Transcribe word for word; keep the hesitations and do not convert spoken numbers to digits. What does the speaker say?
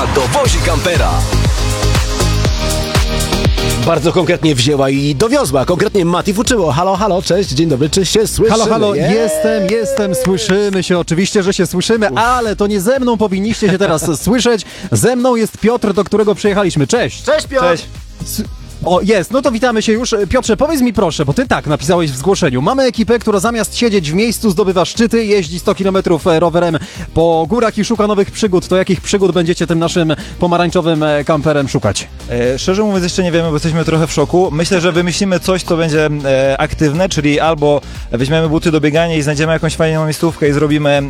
dowozi kampera. Bardzo konkretnie wzięła i dowiozła. Konkretnie Mati uczyło. Halo, halo, cześć, dzień dobry, czy się słyszymy? Halo, halo, yeah. jestem, jestem, słyszymy się, oczywiście, że się słyszymy, ale to nie ze mną powinniście się teraz słyszeć. Ze mną jest Piotr, do którego przyjechaliśmy. Cześć! Cześć, Piotr! Cześć! O, jest, no to witamy się już. Piotrze, powiedz mi proszę, bo ty tak napisałeś w zgłoszeniu. Mamy ekipę, która zamiast siedzieć w miejscu zdobywa szczyty, jeździ sto kilometrów rowerem po górach i szuka nowych przygód. To jakich przygód będziecie tym naszym pomarańczowym kamperem szukać? E, szczerze mówiąc jeszcze nie wiemy, bo jesteśmy trochę w szoku. Myślę, że wymyślimy coś, co będzie e, aktywne, czyli albo weźmiemy buty do biegania i znajdziemy jakąś fajną miejscówkę i zrobimy